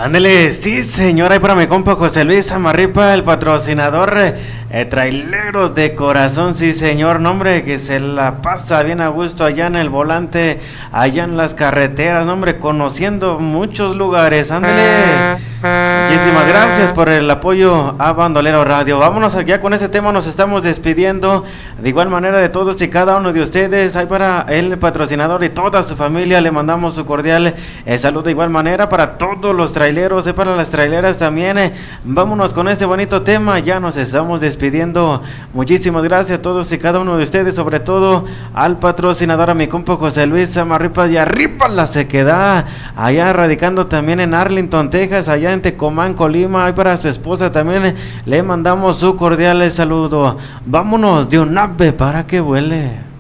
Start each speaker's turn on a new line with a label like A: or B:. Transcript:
A: Ándele, sí señora, y para mi compa José Luis Amarripa, el patrocinador trailero de corazón, sí señor, nombre que se la pasa bien a gusto allá en el volante, allá en las carreteras, nombre, conociendo muchos lugares, ándele. Muchísimas gracias por el apoyo a Bandolero Radio. Vámonos allá con ese tema, nos estamos despidiendo. De igual manera de todos y cada uno de ustedes, ahí para el patrocinador y toda su familia, le mandamos su cordial saludo de igual manera para todos los traileros y para las traileras también. Vámonos con este bonito tema, ya nos estamos despidiendo. Muchísimas gracias a todos y cada uno de ustedes, sobre todo al patrocinador, a mi compa José Luis Amarripa y arriba la sequedad, allá radicando también en Arlington, Texas, allá en Tecomán, Colima, y para su esposa también le mandamos su cordial saludo. Vámonos de un ave para que vuele.